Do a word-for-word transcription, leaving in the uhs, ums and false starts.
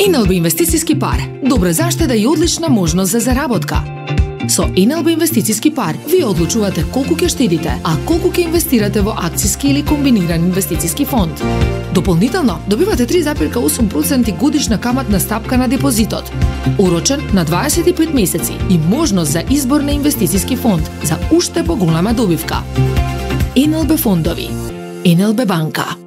ен ел би инвестициски пар, добра заштеда и одлична можност за заработка. Со ен ел би инвестициски пар, вие одлучувате колку ќе штедите, а колку ќе инвестирате во акциски или комбиниран инвестициски фонд. Дополнително, добивате три зарез и осум проценти годишна каматна стапка на депозитот, урочен на дваесет и пет месеци и можност за избор на инвестициски фонд за уште поголема добивка. ен ел би фондови, ен ел би банка.